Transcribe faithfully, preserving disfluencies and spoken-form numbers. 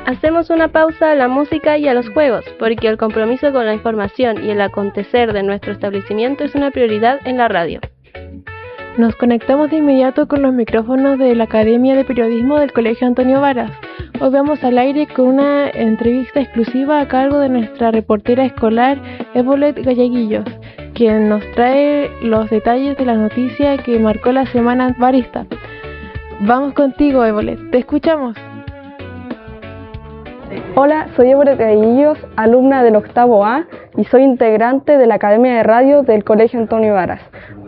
Hacemos una pausa a la música y a los juegos, porque el compromiso con la información y el acontecer de nuestro establecimiento es una prioridad en la radio. Nos conectamos de inmediato con los micrófonos de la Academia de Periodismo del Colegio Antonio Varas. Hoy vamos al aire con una entrevista exclusiva a cargo de nuestra reportera escolar Evolet Galleguillos, quien nos trae los detalles de la noticia que marcó la semana varista. Vamos contigo, Evolet, te escuchamos. Hola, soy Evolet Galleguillos, alumna del octavo A y soy integrante de la Academia de Radio del Colegio Antonio Varas.